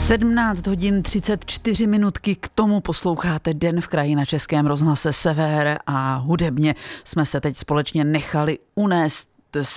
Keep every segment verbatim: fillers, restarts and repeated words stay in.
sedmnáct hodin třicet čtyři minutky, k tomu posloucháte Den v kraji na Českém rozhlase Sever a hudebně jsme se teď společně nechali unést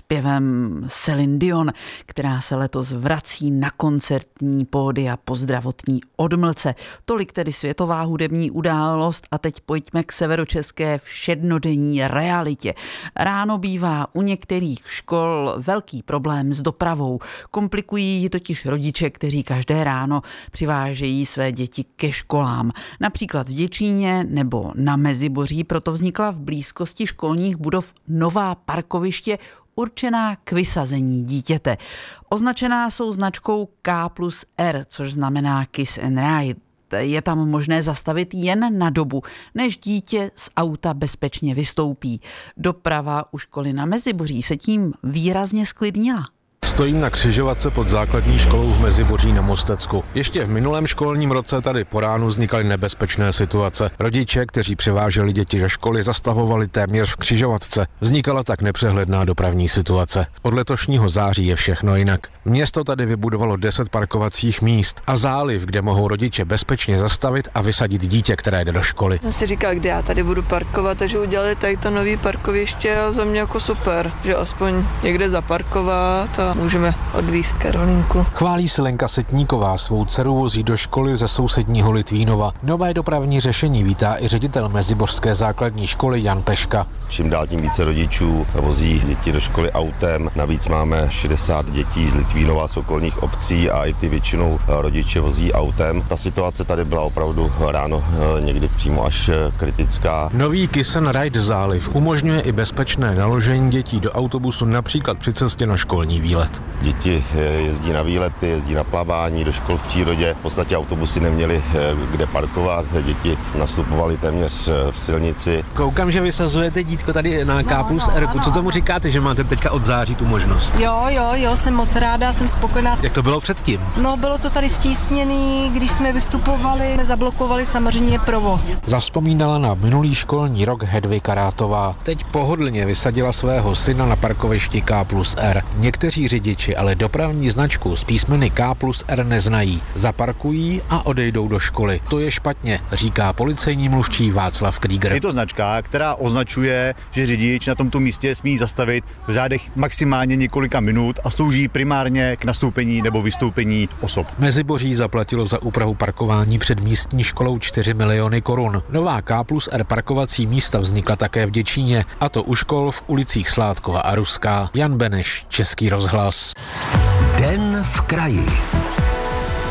zpěvem Céline Dion, která se letos vrací na koncertní pódia po zdravotní odmlce. Tolik tedy světová hudební událost a teď pojďme k severočeské všednodenní realitě. Ráno bývá u některých škol velký problém s dopravou. Komplikují ji totiž rodiče, kteří každé ráno přivážejí své děti ke školám. Například v Děčíně nebo na Meziboří, proto vznikla v blízkosti školních budov nová parkoviště určená k vysazení dítěte. Označená jsou značkou K plus R, což znamená Kiss and Ride. Je tam možné zastavit jen na dobu, než dítě z auta bezpečně vystoupí. Doprava u školy na Meziboří se tím výrazně zklidnila. Stojím na křižovatce pod základní školou v Meziboří na Mostecku. Ještě v minulém školním roce tady po ránu vznikaly nebezpečné situace. Rodiče, kteří převáželi děti do školy, zastavovali téměř v křižovatce. Vznikala tak nepřehledná dopravní situace. Od letošního září je všechno jinak. Město tady vybudovalo deset parkovacích míst a záliv, kde mohou rodiče bezpečně zastavit a vysadit dítě, které jde do školy. Jsem si říkal, kde já tady budu parkovat, takže udělali tady to nový parkoviště a za mě jako super, že aspoň někde zaparkovat a můžeme odvízt Karolínku. Chválí se Lenka Setníková, svou dceru vozí do školy ze sousedního Litvínova. Nové dopravní řešení vítá i ředitel Mezibořské základní školy Jan Peška. Čím dál tím více rodičů vozí děti do školy autem. Navíc máme šedesát dětí z Litvínova, z okolních obcí a i ty většinou rodiče vozí autem. Ta situace tady byla opravdu ráno někdy přímo až kritická. Nový Kiss and Ride záliv umožňuje i bezpečné naložení dětí do autobusu například při cestě na školní výlet. Děti jezdí na výlety, jezdí na plavání, do škol v přírodě. V podstatě autobusy neměly kde parkovat, děti nastupovaly téměř v silnici. Koukám, že vysazujete dítko tady na K plus R. Co tomu říkáte, že máte teďka od září tu možnost? Jo, jo, jo, jsem moc ráda, jsem spokojená. Jak to bylo předtím? No, bylo to tady stísněný, když jsme vystupovali, jsme zablokovali samozřejmě provoz. Zavzpomínala na minulý školní rok Hedvika Rátová. Teď pohodlně vysadila svého syna na parkovišti K plus R. Někteří řidiči ale dopravní značku s písmeny K plus R neznají. Zaparkují a odejdou do školy. To je špatně, říká policejní mluvčí Václav Krieger. Je to značka, která označuje, že řidič na tomto místě smí zastavit v řádech maximálně několika minut a slouží primárně k nastoupení nebo vystoupení osob. Meziboří zaplatilo za úpravu parkování před místní školou čtyři miliony korun. Nová K plus R parkovací místa vznikla také v Děčíně, a to u škol v ulicích Sládkova a Ruská. Jan Beneš, Český rozhlas. Den v kraji.